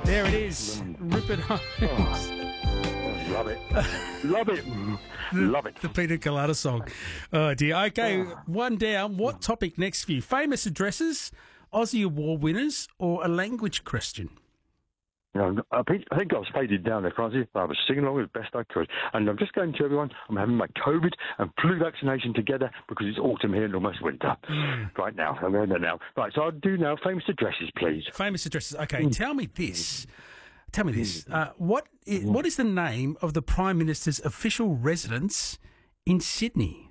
There it is. Rupert Holmes. Love it. Love it. Love it. The Peter Colada song. Oh, dear. Okay, one down. What topic next for you? Famous addresses, Aussie Award winners, or a language question? I think I was faded down there, Francis. I was singing along as best I could. And I'm just going to everyone, I'm having my COVID and flu vaccination together because it's autumn here and almost winter. Right now. I'm going there now. Right, so I'll do now famous addresses, please. Famous addresses. Okay, tell me this. What is the name of the Prime Minister's official residence in Sydney?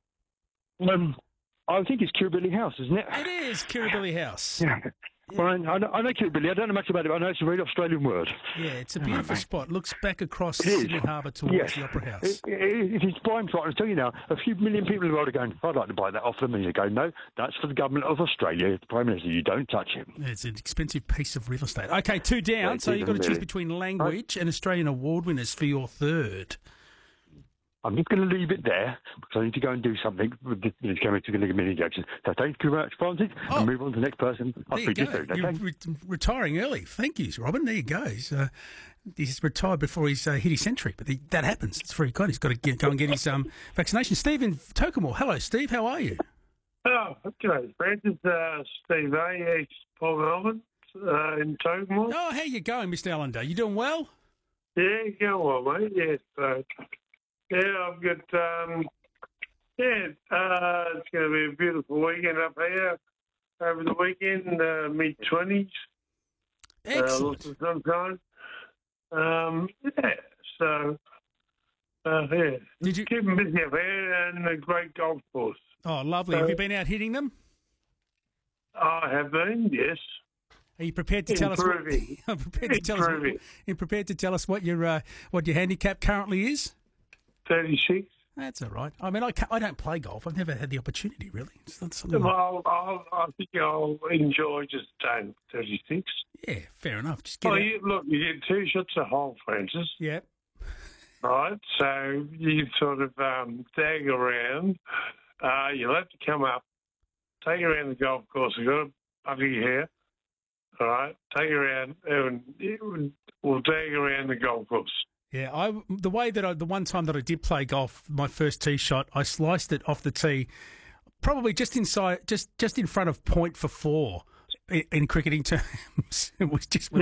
I think it's Kirribilli House, isn't it? It is Kirribilli House. Yeah. Well, I know Kirribilli. I don't know much about it, but I know it's a very Australian word. Yeah, it's a beautiful spot. Looks back across Sydney Harbour towards the Opera House. It is prime spot. I'll tell you now, a few million people in the world are going, I'd like to buy that off them. And you go, no, that's for the government of Australia. The Prime Minister, you don't touch him. It's an expensive piece of real estate. Okay, two down. So you've got to choose between language and Australian award winners for your third. I'm just going to leave it there because I need to go and do something with this camera to give me injection. So thank you very much, Francis, and move on to the next person. I'll speak to you soon. You're retiring early. Thank you, Robin. There you go. He's retired before he's hit his century, but that happens. It's very good. He's got to go and get his vaccination. Steve in Tokemore. Hello, Steve. How are you? Oh, okay. Francis, Steve A. Ex-Paul Melbourne in Tokemore. Oh, how you going, Mr. Allender? You doing well? Yeah, going well, mate. Yes. Yeah, I've got, it's going to be a beautiful weekend up here over the weekend, mid-20s. Excellent. Lots of sunshine. Did you keep them busy up here and a great golf course. Oh, lovely. Have you been out hitting them? I have been, yes. Are you prepared to tell us? Prepared to tell us what your handicap currently is? 36. That's all right. I mean, I don't play golf. I've never had the opportunity, really. It's not something I think I'll enjoy just staying 36. Yeah, fair enough. Just get look, you get 2 shots a hole, Francis. Yeah. Right, so you sort of tag around. You'll have to come up, take around the golf course. You've got a buggy here. All right, take around, and we'll tag around the golf course. Yeah, the one time that I did play golf, my first tee shot, I sliced it off the tee, probably just in front of point for 4 in cricketing terms. It was just